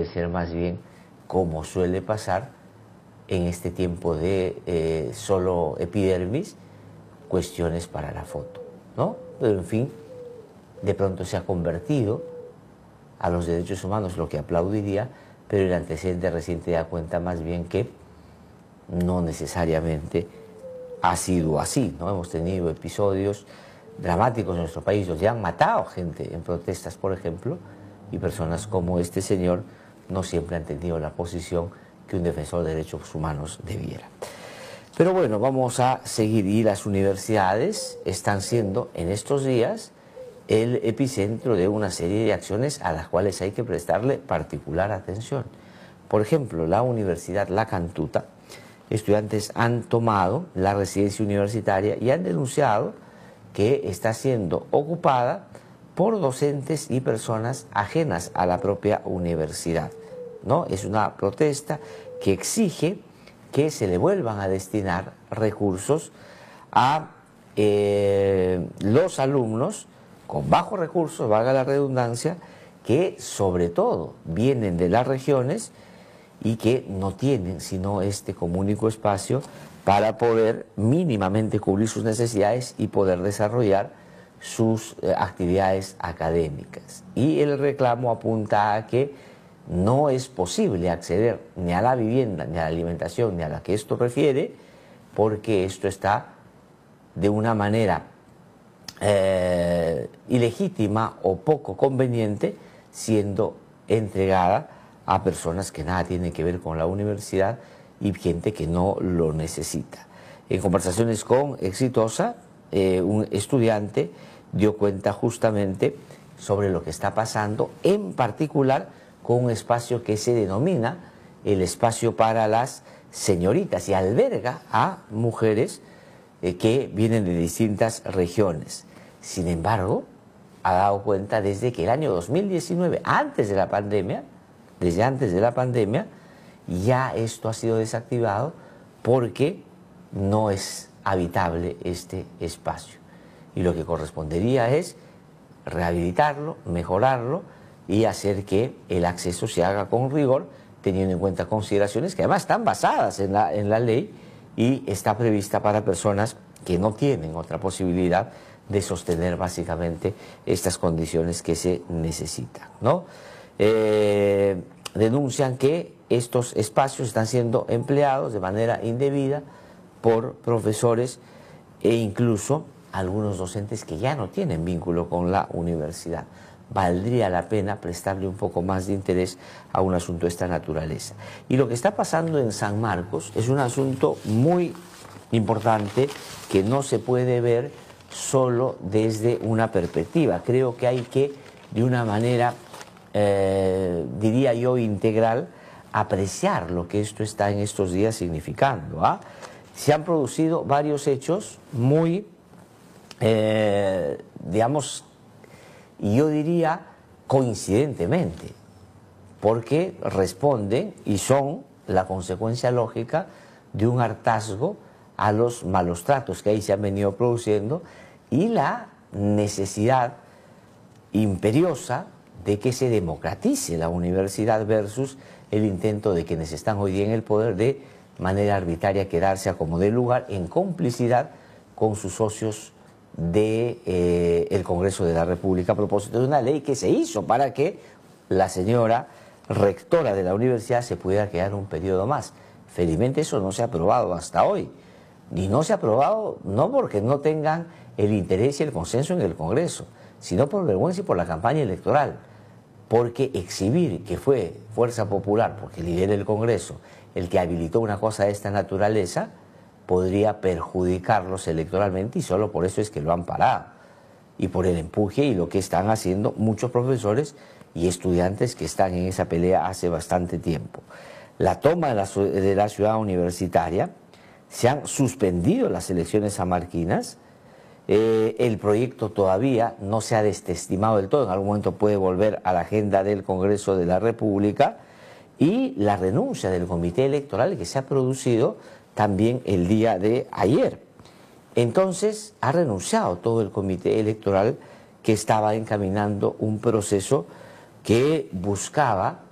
que ser más bien, como suele pasar en este tiempo de solo epidermis, cuestiones para la foto, ¿no? Pero en fin, de pronto se ha convertido a los derechos humanos, lo que aplaudiría, pero el antecedente reciente da cuenta más bien que no necesariamente ha sido así, ¿no? Hemos tenido episodios dramáticos en nuestro país donde han matado gente en protestas, por ejemplo, y personas como este señor no siempre han tenido la posición que un defensor de derechos humanos debiera. Pero bueno, vamos a seguir, y las universidades están siendo en estos días el epicentro de una serie de acciones a las cuales hay que prestarle particular atención. Por ejemplo, la Universidad La Cantuta, estudiantes han tomado la residencia universitaria y han denunciado que está siendo ocupada por docentes y personas ajenas a la propia universidad, ¿no? Es una protesta que exige que se le vuelvan a destinar recursos a los alumnos con bajos recursos, valga la redundancia, que sobre todo vienen de las regiones y que no tienen sino este como único espacio para poder mínimamente cubrir sus necesidades y poder desarrollar sus actividades académicas. Y el reclamo apunta a que no es posible acceder ni a la vivienda, ni a la alimentación, ni a la que esto refiere, porque esto está de una manera ilegítima o poco conveniente siendo entregada a personas que nada tienen que ver con la universidad y gente que no lo necesita. En conversaciones con Exitosa, un estudiante dio cuenta justamente sobre lo que está pasando, en particular con un espacio que se denomina el espacio para las señoritas y alberga a mujeres que vienen de distintas regiones. Sin embargo, ha dado cuenta desde que el año 2019, desde antes de la pandemia, ya esto ha sido desactivado porque no es habitable este espacio. Y lo que correspondería es rehabilitarlo, mejorarlo y hacer que el acceso se haga con rigor, teniendo en cuenta consideraciones que además están basadas en la ley y está prevista para personas que no tienen otra posibilidad de sostener básicamente estas condiciones que se necesitan, ¿no? Denuncian que estos espacios están siendo empleados de manera indebida por profesores e incluso algunos docentes que ya no tienen vínculo con la universidad. Valdría la pena prestarle un poco más de interés a un asunto de esta naturaleza. Y lo que está pasando en San Marcos es un asunto muy importante que no se puede ver solo desde una perspectiva. Creo que hay que, de una manera, diría yo, integral, apreciar lo que esto está en estos días significando, ¿ah? Se han producido varios hechos muy, digamos, yo diría coincidentemente, porque responden y son la consecuencia lógica de un hartazgo a los malos tratos que ahí se han venido produciendo y la necesidad imperiosa de que se democratice la universidad versus el intento de quienes están hoy día en el poder de manera arbitraria quedarse a como dé lugar en complicidad con sus socios del Congreso de la República a propósito de una ley que se hizo para que la señora rectora de la universidad se pudiera quedar un periodo más. Felizmente eso no se ha aprobado hasta hoy. Y no se ha aprobado no porque no tengan el interés y el consenso en el Congreso, sino por vergüenza y por la campaña electoral. Porque exhibir que fue Fuerza Popular, porque lidera el Congreso, el que habilitó una cosa de esta naturaleza, podría perjudicarlos electoralmente y solo por eso es que lo han parado. Y por el empuje y lo que están haciendo muchos profesores y estudiantes que están en esa pelea hace bastante tiempo. La toma de la ciudad universitaria, se han suspendido las elecciones samarquinas, el proyecto todavía no se ha desestimado del todo, en algún momento puede volver a la agenda del Congreso de la República, y la renuncia del comité electoral que se ha producido también el día de ayer. Entonces ha renunciado todo el comité electoral que estaba encaminando un proceso que buscaba